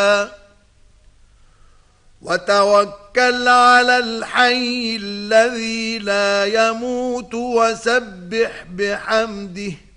وتوكل على الحي الذي لا يموت وسبح بحمده